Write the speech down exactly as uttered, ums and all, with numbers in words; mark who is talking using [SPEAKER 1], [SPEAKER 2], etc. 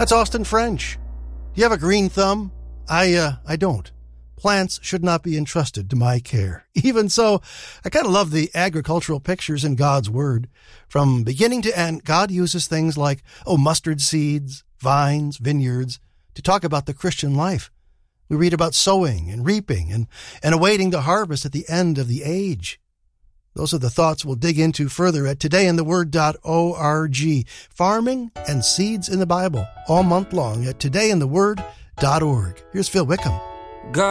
[SPEAKER 1] it's Austin French. Do you have a green thumb? I, uh, I don't. Plants should not be entrusted to my care. Even so, I kind of love the agricultural pictures in God's Word. From beginning to end, God uses things like, oh, mustard seeds, vines, vineyards, to talk about the Christian life. We read about sowing and reaping and, and awaiting the harvest at the end of the age. Those are the thoughts we'll dig into further at today in the word dot org. Farming and seeds in the Bible, all month long at today in the word dot org. Here's Phil Wickham.
[SPEAKER 2] God